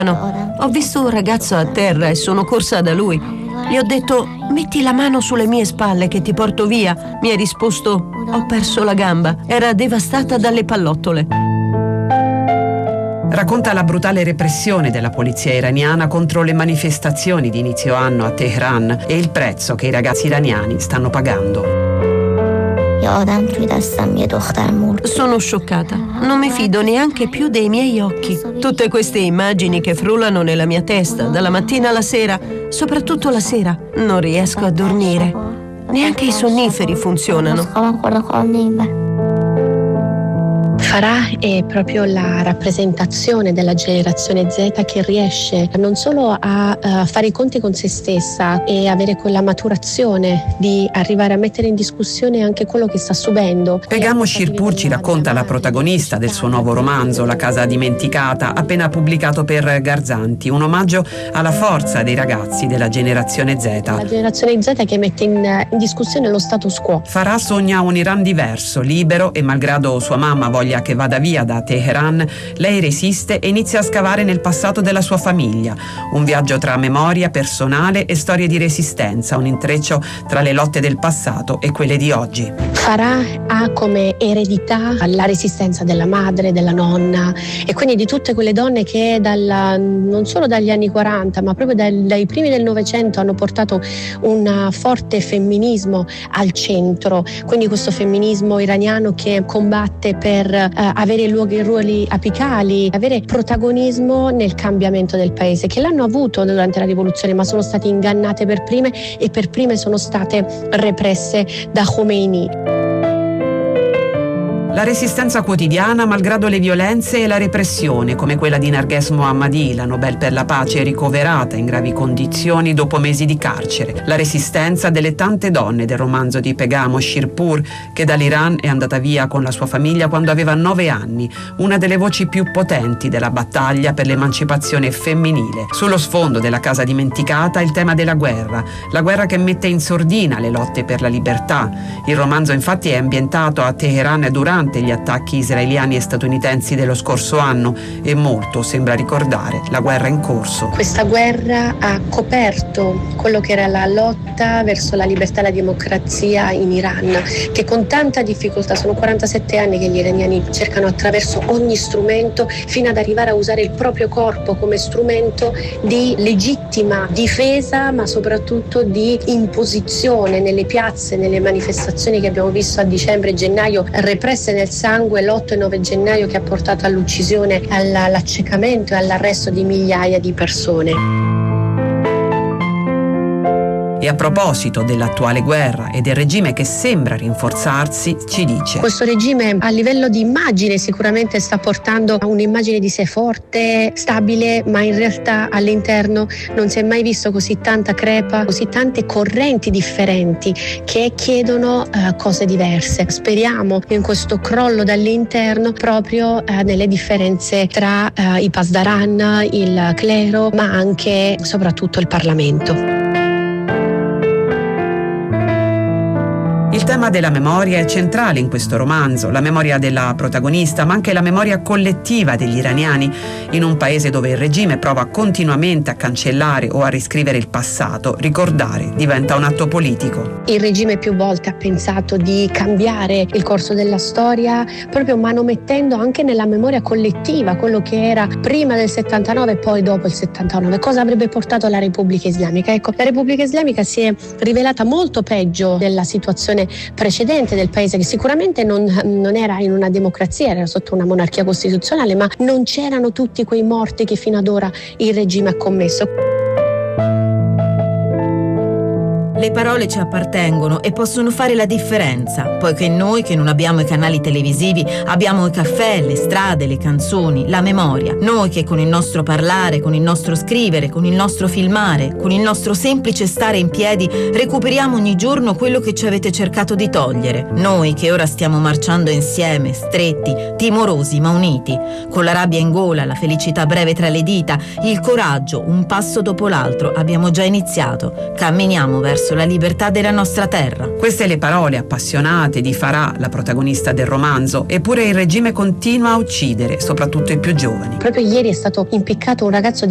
Ho visto un ragazzo a terra e sono corsa da lui. Gli ho detto: metti la mano sulle mie spalle che ti porto via. Mi ha risposto: ho perso la gamba. Era devastata dalle pallottole. Racconta la brutale repressione della polizia iraniana contro le manifestazioni di inizio anno a Teheran e il prezzo che i ragazzi iraniani stanno pagando. Sono scioccata. Non mi fido neanche più dei miei occhi. Tutte queste immagini che frullano nella mia testa dalla mattina alla sera, soprattutto la sera, non riesco a dormire. Neanche i sonniferi funzionano. Farah è proprio la rappresentazione della generazione Z che riesce non solo a fare i conti con se stessa e avere quella maturazione di arrivare a mettere in discussione anche quello che sta subendo. Pegam Shirpur ci racconta la protagonista del suo nuovo romanzo La casa dimenticata, appena pubblicato per Garzanti, un omaggio alla forza dei ragazzi della generazione Z. La generazione Z che mette in discussione lo status quo. Farah sogna un Iran diverso, libero, e malgrado sua mamma voglia che vada via da Teheran, lei resiste e inizia a scavare nel passato della sua famiglia. Un viaggio tra memoria personale e storie di resistenza, un intreccio tra le lotte del passato e quelle di oggi. Farah ha come eredità la resistenza della madre, della nonna e quindi di tutte quelle donne che non solo dagli anni 40 ma proprio dai primi del Novecento hanno portato un forte femminismo al centro, quindi questo femminismo iraniano che combatte per avere ruoli apicali, avere protagonismo nel cambiamento del paese, che l'hanno avuto durante la rivoluzione ma sono state ingannate per prime e per prime sono state represse da Khomeini. La resistenza quotidiana malgrado le violenze e la repressione, come quella di Narges Mohammadi, la Nobel per la pace ricoverata in gravi condizioni dopo mesi di carcere. La resistenza delle tante donne del romanzo di Pegam Shirpur, che dall'Iran è andata via con la sua famiglia quando aveva 9 anni, una delle voci più potenti della battaglia per l'emancipazione femminile. Sullo sfondo della casa dimenticata il tema della guerra, la guerra che mette in sordina le lotte per la libertà. Il romanzo infatti è ambientato a Teheran durante gli attacchi israeliani e statunitensi dello scorso anno e molto sembra ricordare la guerra in corso. Questa guerra ha coperto quello che era la lotta verso la libertà e la democrazia in Iran, che con tanta difficoltà, sono 47 anni che gli iraniani cercano attraverso ogni strumento fino ad arrivare a usare il proprio corpo come strumento di legittima difesa ma soprattutto di imposizione nelle piazze, nelle manifestazioni che abbiamo visto a dicembre e gennaio represse nel sangue, l'8 e 9 gennaio, che ha portato all'uccisione, all'accecamento e all'arresto di migliaia di persone. E a proposito dell'attuale guerra e del regime che sembra rinforzarsi, ci dice: questo regime a livello di immagine sicuramente sta portando a un'immagine di sé forte, stabile, ma in realtà all'interno non si è mai visto così tanta crepa, così tante correnti differenti che chiedono cose diverse. Speriamo in questo crollo dall'interno proprio nelle differenze tra i pasdaran, il clero, ma anche soprattutto il Parlamento. Il tema della memoria è centrale in questo romanzo, la memoria della protagonista, ma anche la memoria collettiva degli iraniani in un paese dove il regime prova continuamente a cancellare o a riscrivere il passato. Ricordare diventa un atto politico. Il regime più volte ha pensato di cambiare il corso della storia, proprio manomettendo anche nella memoria collettiva quello che era prima del 79 e poi dopo il 79. Cosa avrebbe portato la Repubblica Islamica? Ecco, la Repubblica Islamica si è rivelata molto peggio della situazione precedente del paese, che sicuramente non era in una democrazia, era sotto una monarchia costituzionale, ma non c'erano tutti quei morti che fino ad ora il regime ha commesso. Le parole ci appartengono e possono fare la differenza, poiché noi che non abbiamo i canali televisivi abbiamo i caffè, le strade, le canzoni, la memoria. Noi che con il nostro parlare, con il nostro scrivere, con il nostro filmare, con il nostro semplice stare in piedi recuperiamo ogni giorno quello che ci avete cercato di togliere. Noi che ora stiamo marciando insieme, stretti, timorosi ma uniti, con la rabbia in gola, la felicità breve tra le dita, il coraggio, un passo dopo l'altro, abbiamo già iniziato. Camminiamo verso la libertà della nostra terra. Queste le parole appassionate di Farah, la protagonista del romanzo, eppure il regime continua a uccidere, soprattutto i più giovani. Proprio ieri è stato impiccato un ragazzo di